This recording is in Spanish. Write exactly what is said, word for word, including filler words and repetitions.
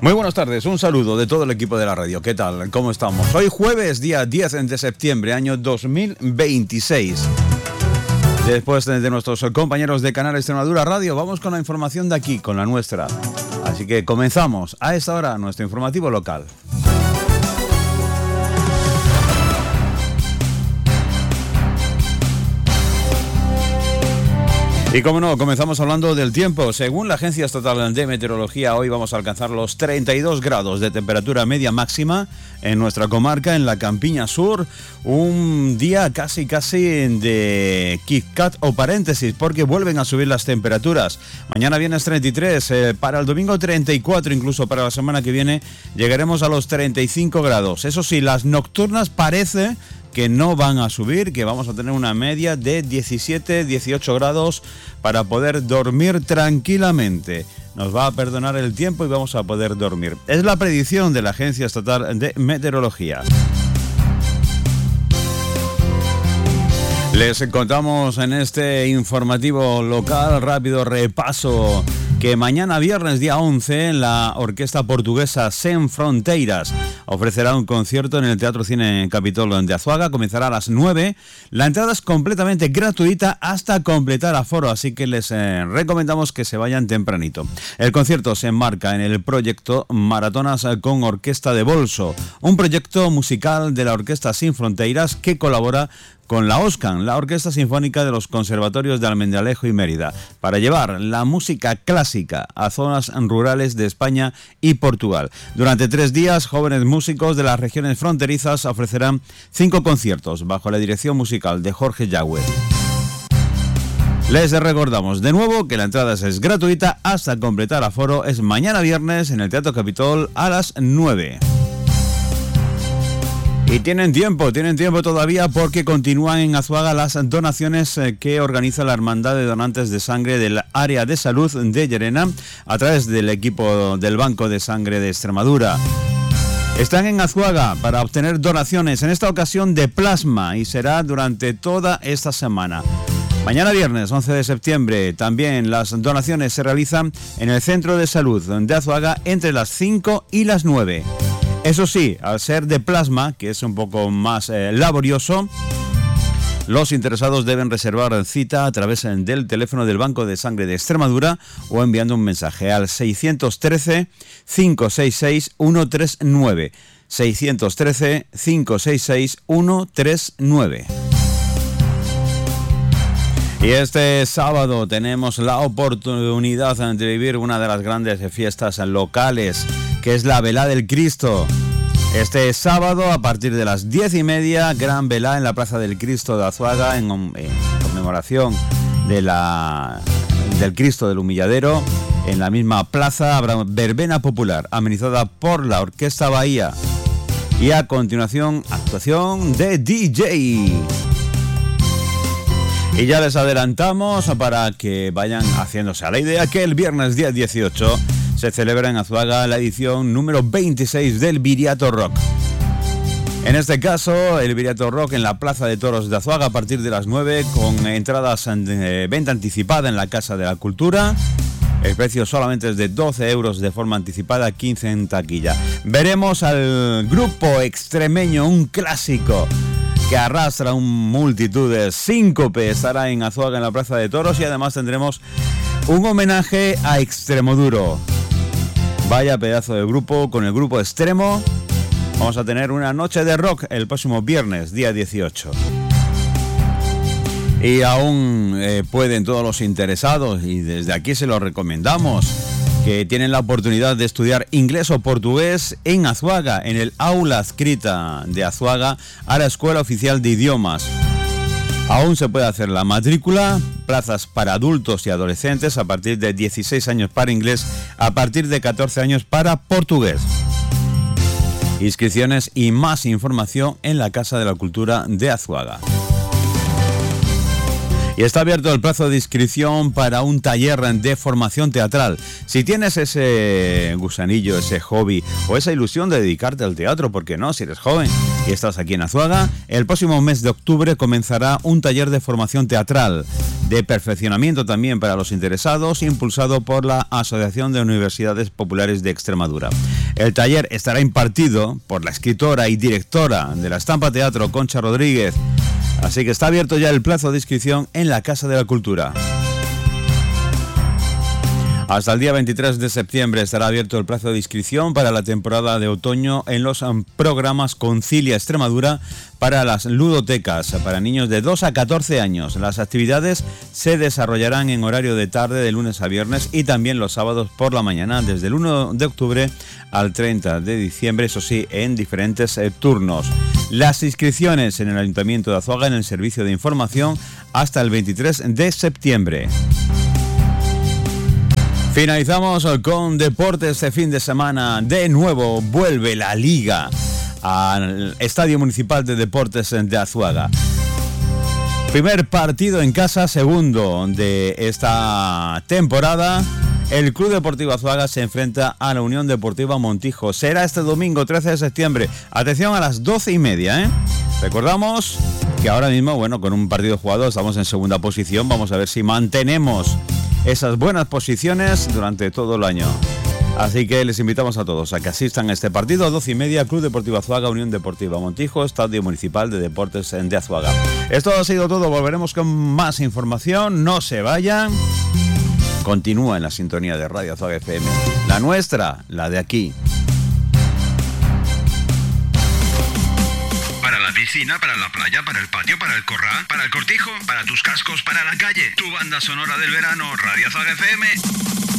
Muy buenas tardes, un saludo de todo el equipo de la radio. ¿Qué tal? ¿Cómo estamos? Hoy jueves, día diez de septiembre, año dos mil veintiséis. Después de nuestros compañeros de Canal Extremadura Radio, vamos con la información de aquí, con la nuestra. Así que comenzamos a esta hora nuestro informativo local. Y como no, comenzamos hablando del tiempo. Según la Agencia Estatal de Meteorología, hoy vamos a alcanzar los treinta y dos grados de temperatura media máxima en nuestra comarca, en la Campiña Sur. Un día casi casi de Kit Kat o paréntesis, porque vuelven a subir las temperaturas. Mañana viernes treinta y tres, eh, para el domingo treinta y cuatro, incluso para la semana que viene llegaremos a los treinta y cinco grados. Eso sí, las nocturnas parece que no van a subir, que vamos a tener una media de diecisiete, dieciocho grados para poder dormir tranquilamente. Nos va a perdonar el tiempo y vamos a poder dormir. Es la predicción de la Agencia Estatal de Meteorología. Les contamos en este informativo local, rápido repaso, que mañana viernes día once la orquesta portuguesa Sen Fronteiras ofrecerá un concierto en el Teatro Cine Capitol de Azuaga. Comenzará a las nueve. La entrada es completamente gratuita hasta completar aforo, así que les eh, recomendamos que se vayan tempranito. El concierto se enmarca en el proyecto Maratonas con Orquesta de Bolso, un proyecto musical de la Orquesta Sin Fronteiras que colabora con la OSCAN, la Orquesta Sinfónica de los Conservatorios de Almendralejo y Mérida, para llevar la música clásica a zonas rurales de España y Portugal. Durante tres días, jóvenes músicos de las regiones fronterizas ofrecerán cinco conciertos bajo la dirección musical de Jorge Yagüe. Les recordamos de nuevo que la entrada es gratuita hasta completar aforo. Es mañana viernes en el Teatro Capitol a las nueve. Y tienen tiempo, tienen tiempo todavía porque continúan en Azuaga las donaciones que organiza la Hermandad de Donantes de Sangre del Área de Salud de Llerena a través del equipo del Banco de Sangre de Extremadura. Están en Azuaga para obtener donaciones, en esta ocasión de plasma, y será durante toda esta semana. Mañana viernes once de septiembre también las donaciones se realizan en el Centro de Salud de Azuaga entre las cinco y las nueve. Eso sí, al ser de plasma, que es un poco más eh, laborioso, los interesados deben reservar cita a través del teléfono del Banco de Sangre de Extremadura o enviando un mensaje al seiscientos trece, cinco seis seis, uno tres nueve. seiscientos trece, cinco seis seis, uno tres nueve. Y este sábado tenemos la oportunidad de vivir una de las grandes fiestas locales, que es la Velá del Cristo. Este sábado, a partir de las diez y media, gran velá en la Plaza del Cristo de Azuaga, en, en conmemoración de la, del Cristo del Humilladero. En la misma plaza habrá verbena popular, amenizada por la Orquesta Bahía. Y a continuación, actuación de D J. Y ya les adelantamos para que vayan haciéndose a la idea que el viernes día dieciocho se celebra en Azuaga la edición número veintiséis del Viriato Rock. En este caso, el Viriato Rock en la Plaza de Toros de Azuaga a partir de las nueve, con entradas de venta anticipada en la Casa de la Cultura. El precio solamente es de doce euros de forma anticipada, quince en taquilla. Veremos al grupo extremeño, un clásico que arrastra un multitud de síncope. Estará en Azuaga en la Plaza de Toros y además tendremos un homenaje a Extremoduro. Vaya pedazo de grupo, con el grupo Extremo. Vamos a tener una noche de rock el próximo viernes, día dieciocho. Y aún eh, pueden todos los interesados, y desde aquí se los recomendamos, que tienen la oportunidad de estudiar inglés o portugués en Azuaga, en el aula adscrita de Azuaga a la Escuela Oficial de Idiomas. Aún se puede hacer la matrícula, plazas para adultos y adolescentes a partir de dieciséis años para inglés, a partir de catorce años para portugués. Inscripciones y más información en la Casa de la Cultura de Azuaga. Y está abierto el plazo de inscripción para un taller de formación teatral. Si tienes ese gusanillo, ese hobby o esa ilusión de dedicarte al teatro, ¿por qué no? Si eres joven y estás aquí en Azuaga, el próximo mes de octubre comenzará un taller de formación teatral, de perfeccionamiento también para los interesados, impulsado por la Asociación de Universidades Populares de Extremadura. El taller estará impartido por la escritora y directora de la Estampa Teatro, Concha Rodríguez. Así que está abierto ya el plazo de inscripción en la Casa de la Cultura. Hasta el día veintitrés de septiembre estará abierto el plazo de inscripción para la temporada de otoño en los programas Concilia Extremadura para las ludotecas para niños de dos a catorce años. Las actividades se desarrollarán en horario de tarde de lunes a viernes y también los sábados por la mañana, desde el uno de octubre al treinta de diciembre, eso sí, en diferentes eh, turnos. Las inscripciones en el Ayuntamiento de Azuaga en el servicio de información hasta el veintitrés de septiembre. Finalizamos con deportes este fin de semana. De nuevo vuelve la Liga al Estadio Municipal de Deportes de Azuaga. Primer partido en casa, segundo de esta temporada. El Club Deportivo Azuaga se enfrenta a la Unión Deportiva Montijo. Será este domingo trece de septiembre. Atención, a las doce y media, ¿eh? Recordamos que ahora mismo, bueno, con un partido jugado estamos en segunda posición. Vamos a ver si mantenemos esas buenas posiciones durante todo el año. Así que les invitamos a todos a que asistan a este partido a doce y media, Club Deportivo Azuaga, Unión Deportiva Montijo, Estadio Municipal de Deportes de Azuaga. Esto ha sido todo, volveremos con más información, no se vayan. Continúa en la sintonía de Radio Azuaga F M, la nuestra, la de aquí. Para la piscina, para la playa, para el patio, para el corral, para el cortijo, para tus cascos, para la calle. Tu banda sonora del verano, Radio Azuaga F M.